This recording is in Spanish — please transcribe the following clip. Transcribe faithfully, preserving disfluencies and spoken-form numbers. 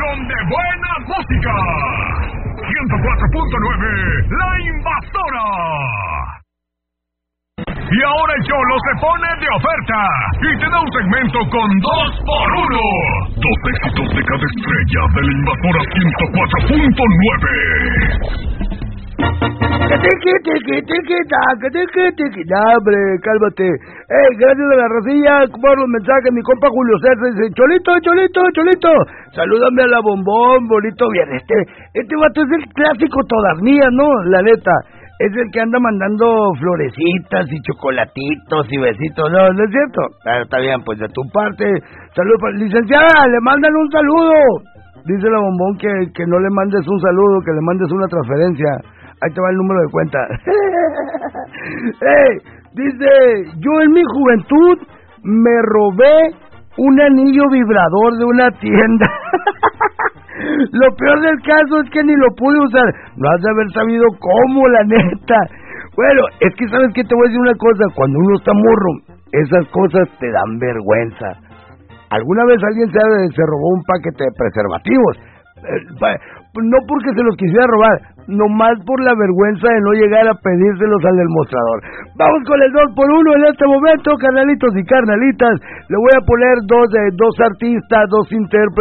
estación de buena música. ciento cuatro punto nueve, La Invasora. Y ahora el Cholo se pone de oferta y te da un segmento con dos por uno. Dos éxitos de cada estrella de La Invasora ciento cuatro punto nueve. Tiki, tiki, tiki, taca, tiki, tiki. No, hombre, cálmate. Ey, gracias a la racilla por los mensajes. Mi compa Julio César dice: Cholito, Cholito, Cholito, salúdame a la Bombón, bonito bien. Este, este vato es el clásico todas mías, ¿no? La neta. Es el que anda mandando florecitas y chocolatitos y besitos. No, no es cierto. Ah, está bien, pues de tu parte. Saludos para... Licenciada, le mandan un saludo. Dice la Bombón que, que no le mandes un saludo, que le mandes una transferencia. Ahí te va el número de cuenta. Hey, dice, yo en mi juventud me robé un anillo vibrador de una tienda. Lo peor del caso es que ni lo pude usar. No has de haber sabido cómo, la neta. Bueno, es que sabes que te voy a decir una cosa. Cuando uno está morro, esas cosas te dan vergüenza. ¿Alguna vez alguien se, se robó un paquete de preservativos? Eh, no porque se los quisiera robar, nomás por la vergüenza de no llegar a pedírselos al del mostrador. Vamos con el dos por uno en este momento, carnalitos y carnalitas. Le voy a poner dos, eh, dos artistas, dos intérpretes.